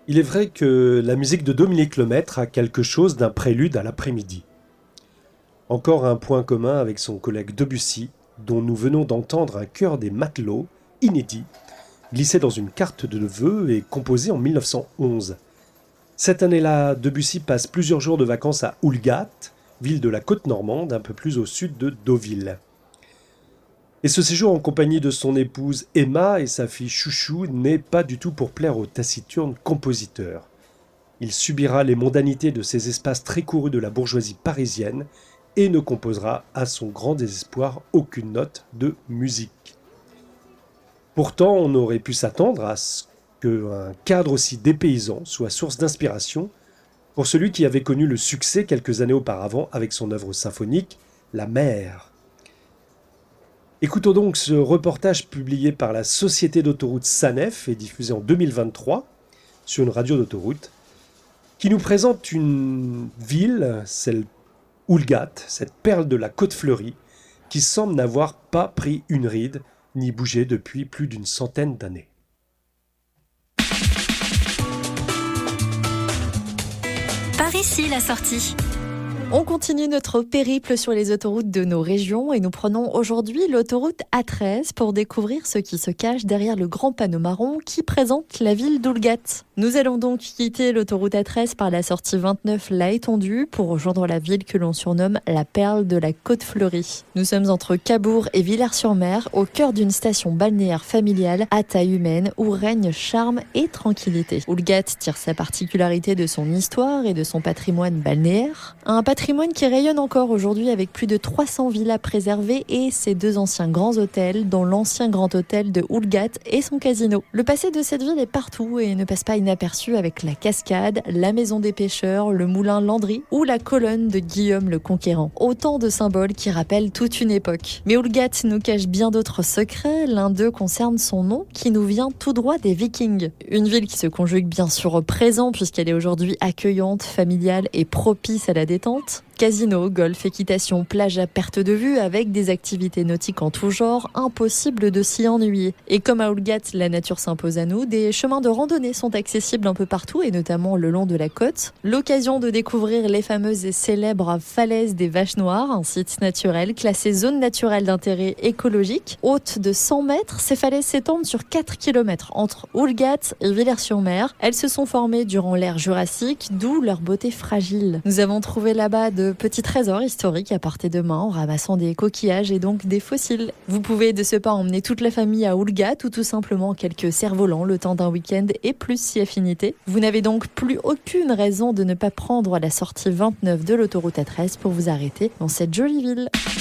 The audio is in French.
Il est vrai que la musique de Dominique Lemaitre a quelque chose d'un prélude à l'après-midi. Encore un point commun avec son collègue Debussy, dont nous venons d'entendre un chœur des matelots, inédit, glissé dans une carte de vœux et composé en 1911. Cette année-là, Debussy passe plusieurs jours de vacances à Houlgate, ville de la côte normande, un peu plus au sud de Deauville. Et ce séjour en compagnie de son épouse Emma et sa fille Chouchou n'est pas du tout pour plaire au taciturne compositeur. Il subira les mondanités de ces espaces très courus de la bourgeoisie parisienne et ne composera, à son grand désespoir, aucune note de musique. Pourtant, on aurait pu s'attendre à ce qu'un cadre aussi dépaysant soit source d'inspiration pour celui qui avait connu le succès quelques années auparavant avec son œuvre symphonique, La Mer. Écoutons donc ce reportage publié par la Société d'autoroute SANEF et diffusé en 2023 sur une radio d'autoroute, qui nous présente une ville, celle Houlgate, cette perle de la côte fleurie, qui semble n'avoir pas pris une ride ni bougé depuis plus d'une centaine d'années. Par ici, la sortie. On continue notre périple sur les autoroutes de nos régions et nous prenons aujourd'hui l'autoroute A13 pour découvrir ce qui se cache derrière le grand panneau marron qui présente la ville d'Houlgate. Nous allons donc quitter l'autoroute A13 par la sortie 29 La Étendue pour rejoindre la ville que l'on surnomme la perle de la côte fleurie. Nous sommes entre Cabourg et Villers-sur-Mer, au cœur d'une station balnéaire familiale à taille humaine où règne charme et tranquillité. Houlgate tire sa particularité de son histoire et de son patrimoine balnéaire. Un patrimoine qui rayonne encore aujourd'hui avec plus de 300 villas préservées et ses deux anciens grands hôtels, dont l'ancien grand hôtel de Houlgate et son casino. Le passé de cette ville est partout et ne passe pas inaperçu avec la cascade, la maison des pêcheurs, le moulin Landry ou la colonne de Guillaume le Conquérant. Autant de symboles qui rappellent toute une époque. Mais Houlgate nous cache bien d'autres secrets. L'un d'eux concerne son nom qui nous vient tout droit des Vikings. Une ville qui se conjugue bien sûr au présent puisqu'elle est aujourd'hui accueillante, familiale et propice à la détente. Casino, golf, équitation, plage à perte de vue avec des activités nautiques en tout genre, impossible de s'y ennuyer. Et comme à Houlgate, la nature s'impose à nous, des chemins de randonnée sont accessibles un peu partout et notamment le long de la côte. L'occasion de découvrir les fameuses et célèbres falaises des Vaches Noires, un site naturel classé zone naturelle d'intérêt écologique. Haute de 100 mètres, ces falaises s'étendent sur 4 km entre Houlgate et Villers-sur-Mer. Elles se sont formées durant l'ère jurassique, d'où leur beauté fragile. Nous avons trouvé là-bas de petits trésors historiques à portée de main en ramassant des coquillages et donc des fossiles. Vous pouvez de ce pas emmener toute la famille à Houlgate ou tout simplement quelques cerfs-volants le temps d'un week-end et plus si affinité. Vous n'avez donc plus aucune raison de ne pas prendre la sortie 29 de l'autoroute A13 pour vous arrêter dans cette jolie ville.